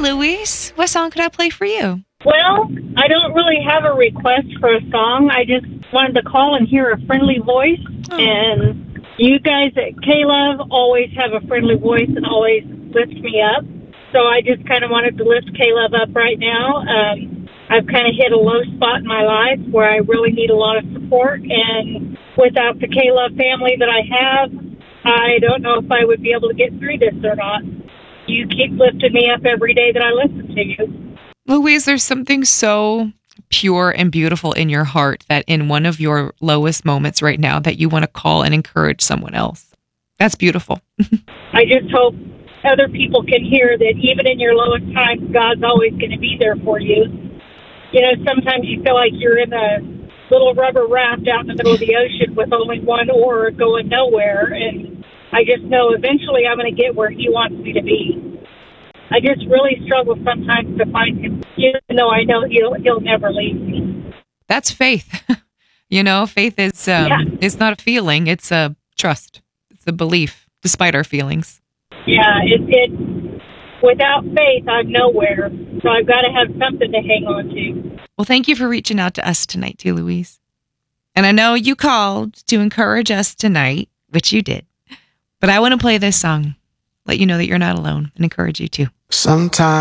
Louise. What song could I play for you? Well, I don't really have a request for a song. I just wanted to call and hear a friendly voice. Oh. And you guys at K-Love always have a friendly voice and always lift me up. So I just kind of wanted to lift K-Love up right now. I've kind of hit a low spot in my life where I really need a lot of support. And without the K-Love family that I have, I don't know if I would be able to get through this or not. You keep lifting me up every day that I listen to you. Louise, there's something so pure and beautiful in your heart that in one of your lowest moments right now that you want to call and encourage someone else. That's beautiful. I just hope other people can hear that even in your lowest times, God's always going to be there for you. You know, sometimes you feel like you're in a little rubber raft out in the middle of the ocean with only one oar going nowhere. And I just know eventually I'm going to get where He wants me to be. I just really struggle sometimes to find Him, even though I know He'll never leave me. That's faith. You know, faith is it's not a feeling, it's a trust. It's a belief, despite our feelings. Yeah, it without faith, I'm nowhere. So I've got to have something to hang on to. Well, thank you for reaching out to us tonight, too, Louise. And I know you called to encourage us tonight, which you did. But I want to play this song, let you know that you're not alone, and encourage you too. Sometimes